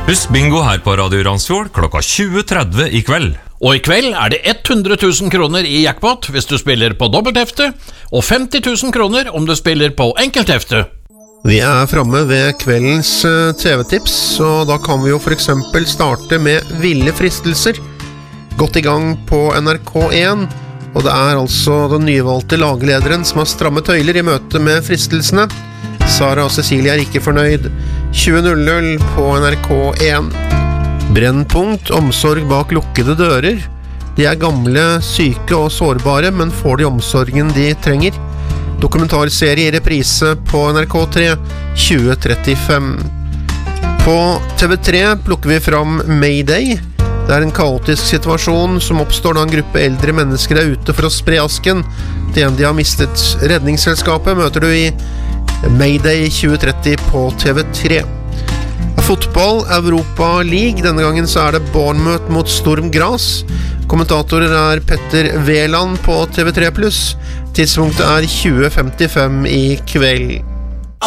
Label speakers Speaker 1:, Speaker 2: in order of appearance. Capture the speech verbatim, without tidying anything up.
Speaker 1: Husk bingo her på Radio Randsfjord klokka tjue tretti i kveld.
Speaker 2: Og i kveld er det hundre tusen kroner i jackpot hvis du spiller på dobbelthefte, og femti tusen kroner om du spiller på enkelthefte.
Speaker 3: Vi er fremme ved kveldens T V-tips, og da kan vi jo for eksempel starte med Ville fristelser. Godt i gang på N R K én, og det er altså den nyvalgte laglederen som har strammet tøyler i møte med fristelsene. Sara og Cecilie er ikke fornøyd. tjue null null på N R K én. Brennpunkt, omsorg bak lukkede dører. De er gamle, syke og sårbare, men får de omsorgen de trenger. Dokumentarserie i reprise på N R K tre tjue trettifem. På T V tre plukker vi fram Mayday. Det er en kaotisk situasjon som oppstår da en gruppe eldre mennesker er ute for å spre asken til en de har mistet. Redningsselskapet møter du i Mayday tjue tretti på T V tre. Fotball, Europa League. Denne gangen så er det Bournemouth mot Sturm Graz. Kommentatorer er Petter Veland på T V tre pluss. Tidspunktet er tjue femtifem i kveld.